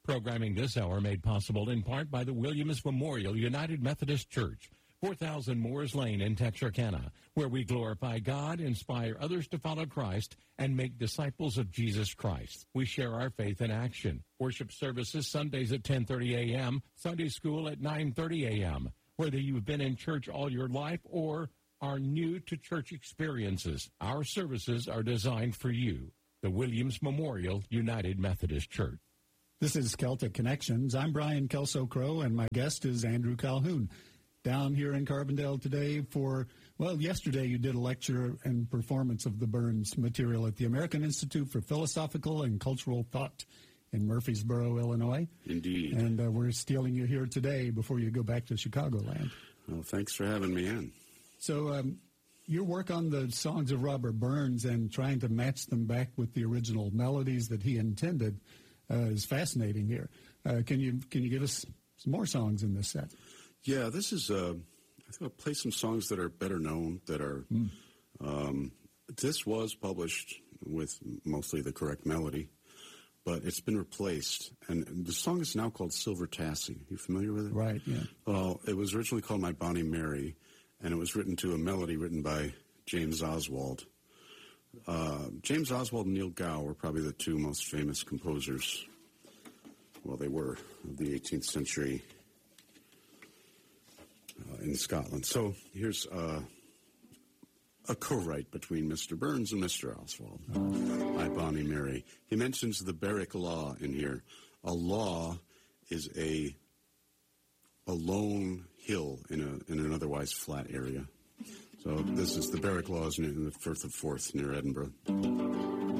Programming this hour made possible in part by the Williams Memorial United Methodist Church, 4000 Moores Lane in Texarkana, where we glorify God, inspire others to follow Christ, and make disciples of Jesus Christ. We share our faith in action. Worship services Sundays at 10:30 a.m., Sunday school at 9:30 a.m. Whether you've been in church all your life or are new to church experiences, our services are designed for you. The Williams Memorial United Methodist Church. This is Celtic Connections. I'm Brian Kelso-Crow, and my guest is Andrew Calhoun. Down here in Carbondale today yesterday you did a lecture and performance of the Burns material at the American Institute for Philosophical and Cultural Thought in Murfreesboro, Illinois. Indeed. And we're stealing you here today before you go back to Chicagoland. Well, thanks for having me in. So your work on the songs of Robert Burns and trying to match them back with the original melodies that he intended is fascinating here. Can you give us some more songs in this set? Yeah, this is, I think I'll play some songs that are better known, that are, this was published with mostly the correct melody, but it's been replaced. And the song is now called Silver Tassie. You familiar with it? Right, yeah. Well, it was originally called My Bonnie Mary, and it was written to a melody written by James Oswald. James Oswald and Neil Gow were probably the two most famous composers, well, they were, of the 18th century in Scotland. So here's a co-write between Mr. Burns and Mr. Oswald. My Bonnie Mary. He mentions the Berwick Law in here. A law is a lone hill in an otherwise flat area. So this is the Berwick Laws in the Firth of Forth near Edinburgh.